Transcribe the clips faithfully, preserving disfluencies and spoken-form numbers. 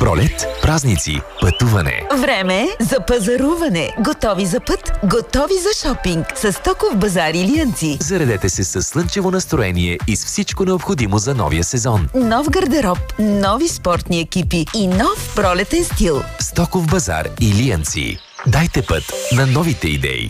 Пролет, празници, пътуване. Време за пазаруване. Готови за път, готови за шопинг. С Стоков базар Илиянци. Заредете се с слънчево настроение и с всичко необходимо за новия сезон. Нов гардероб, нови спортни екипи и нов пролетен стил. Стоков базар Илиянци. Дайте път на новите идеи.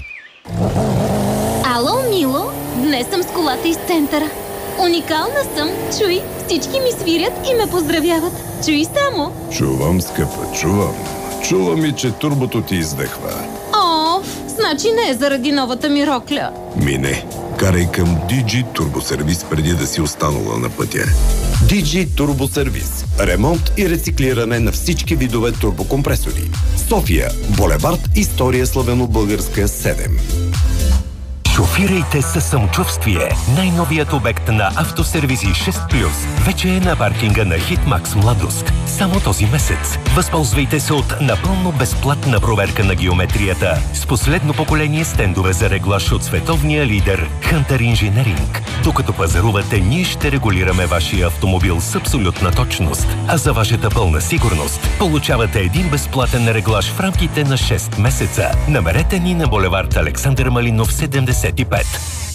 Ало, мило! Днес съм с колата из центъра. Уникална съм. Чуй, всички ми свирят и ме поздравяват. Чуй само. Чувам, скъпа, чувам. Чувам и, че турбото ти издъхва. О, значи не е заради новата ми рокля. Мине. Карай към ди джи Турбосервис преди да си останала на пътя. ди джи Турбосервис. Ремонт и рециклиране на всички видове турбокомпресори. София. Булевард История славено-българска седем. Шофирайте със самочувствие. Най-новият обект на Автосервизи шест плюс вече е на паркинга на Хитмакс Младост. Само този месец. Възползвайте се от напълно безплатна проверка на геометрията с последно поколение стендове за реглаж от световния лидер Hunter Engineering. Докато пазарувате, ние ще регулираме вашия автомобил с абсолютна точност. А за вашата пълна сигурност получавате един безплатен реглаж в рамките на шест месеца. Намерете ни на булевард Александър Малинов седемдесет и пет.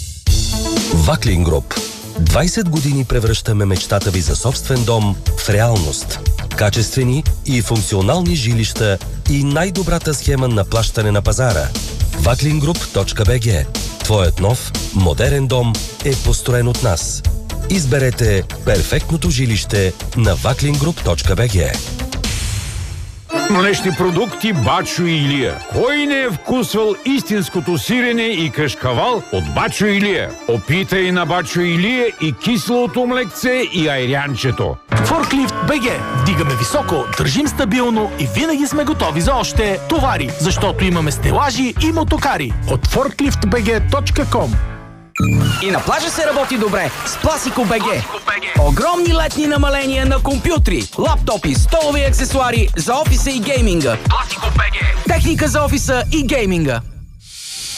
Ваклин Груп. двайсет години превръщаме мечтата ви за собствен дом в реалност. Качествени и функционални жилища и най-добрата схема на плащане на пазара. ваклин груп точка би джи. Твоят нов, модерен дом е построен от нас. Изберете перфектното жилище на ваклин груп точка би джи. Млечни продукти Бачо и Илия. Кой не е вкусвал истинското сирене и кашкавал от Бачо и Илия? Опитай на Бачо и Илия и киселото млекце и айрянчето. Форклифт БГ. Вдигаме високо, държим стабилно и винаги сме готови за още товари, защото имаме стелажи и мотокари. От форклифт би джи точка ком. И на плажа се работи добре с Пласико БГ. Огромни летни намаления на компютри, лаптопи, столови аксесуари за офиса и гейминга. Пласико БГ. Техника за офиса и гейминга.